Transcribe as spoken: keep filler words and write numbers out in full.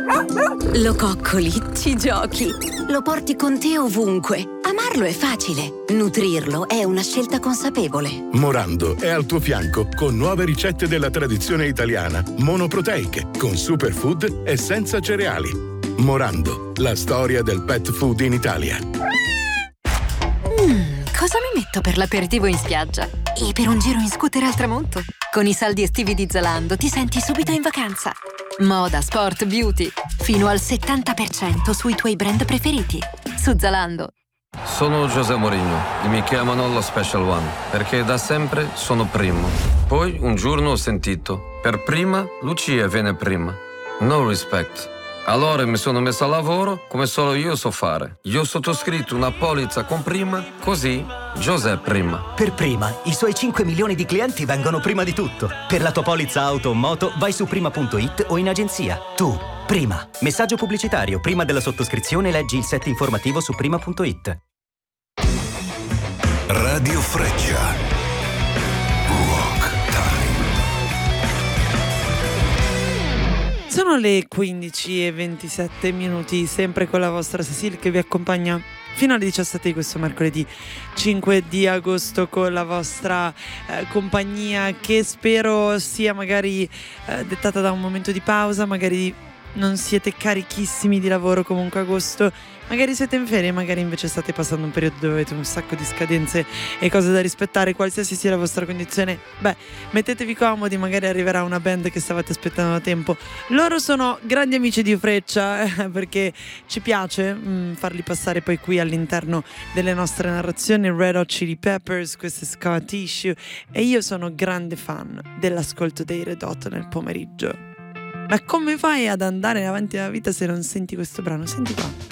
Lo coccoli, ci giochi, lo porti con te ovunque. Amarlo è facile, nutrirlo è una scelta consapevole. Morando è al tuo fianco con nuove ricette della tradizione italiana, monoproteiche, con superfood e senza cereali. Morando, la storia del pet food in Italia. Mm, cosa mi metto per l'aperitivo in spiaggia? E per un giro in scooter al tramonto? Con i saldi estivi di Zalando ti senti subito in vacanza. Moda, sport, beauty. Fino al settanta per cento sui tuoi brand preferiti. Su Zalando. Sono José Mourinho e mi chiamano lo Special One perché da sempre sono primo. Poi un giorno ho sentito: per prima Lucia viene prima. No respect. Allora mi sono messo a lavoro come solo io so fare. Io ho sottoscritto una polizza con prima, così José prima. Per prima, i suoi cinque milioni di clienti vengono prima di tutto. Per la tua polizza auto o moto vai su prima punto it o in agenzia. Tu, prima. Messaggio pubblicitario. Prima della sottoscrizione leggi il set informativo su prima punto it. Radio Freccia. Sono le quindici e ventisette minuti, sempre con la vostra Cecil che vi accompagna fino alle diciassette di questo mercoledì cinque di agosto con la vostra eh, compagnia, che spero sia magari eh, dettata da un momento di pausa, magari non siete carichissimi di lavoro, comunque agosto magari siete in ferie, magari invece state passando un periodo dove avete un sacco di scadenze e cose da rispettare. Qualsiasi sia la vostra condizione, beh, mettetevi comodi, magari arriverà una band che stavate aspettando da tempo. Loro sono grandi amici di Freccia, eh, perché ci piace mh, farli passare poi qui all'interno delle nostre narrazioni. Red Hot Chili Peppers, questo è Scar Tissue, e io sono grande fan dell'ascolto dei Red Hot nel pomeriggio. Ma come fai ad andare avanti nella vita se non senti questo brano? Senti qua.